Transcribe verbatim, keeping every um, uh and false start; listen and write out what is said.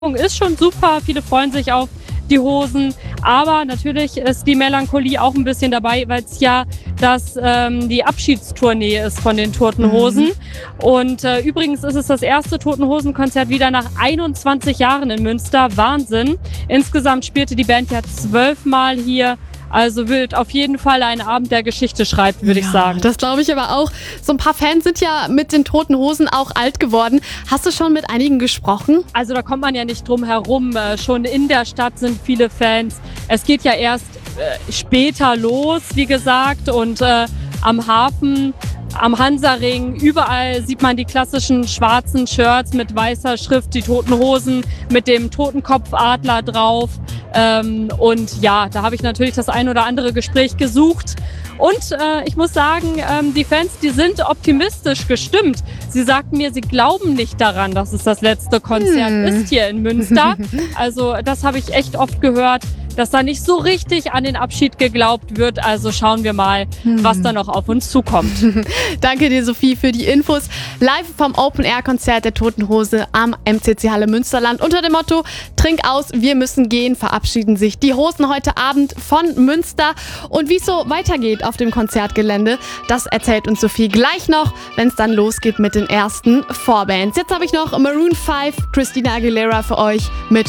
Ist schon super, viele freuen sich auf die Hosen, aber natürlich ist die Melancholie auch ein bisschen dabei, weil es ja das, ähm, die Abschiedstournee ist von den Toten Hosen. Mhm. Und äh, übrigens ist es das erste Toten Hosen-Konzert wieder nach einundzwanzig Jahren in Münster. Wahnsinn. Insgesamt spielte die Band ja zwölfmal hier. Also wird auf jeden Fall ein Abend der Geschichte schreibt, würde ja, ich sagen. Das glaube ich aber auch. So ein paar Fans sind ja mit den Toten Hosen auch alt geworden. Hast du schon mit einigen gesprochen? Also da kommt man ja nicht drum herum. Äh, schon in der Stadt sind viele Fans. Es geht ja erst äh, später los, wie gesagt. Und äh, am Hafen, am Hansaring, überall sieht man die klassischen schwarzen Shirts mit weißer Schrift, die Toten Hosen mit dem Totenkopfadler drauf. Ähm, und ja, da habe ich natürlich das ein oder andere Gespräch gesucht. Und äh, ich muss sagen, ähm, die Fans, die sind optimistisch gestimmt. Sie sagten mir, sie glauben nicht daran, dass es das letzte Konzert hm. ist hier in Münster. Also das habe ich echt oft gehört, dass da nicht so richtig an den Abschied geglaubt wird. Also schauen wir mal, hm. was da noch auf uns zukommt. Danke dir, Sophie, für die Infos. Live vom Open-Air-Konzert der Toten Hose am M C C Halle Münsterland. Unter dem Motto, trink aus, wir müssen gehen, verabschieden sich die Hosen heute Abend von Münster. Und wie es so weitergeht auf dem Konzertgelände, das erzählt uns Sophie gleich noch, wenn es dann losgeht mit den ersten Vorbands. Jetzt habe ich noch Maroon fünf, Christina Aguilera für euch mit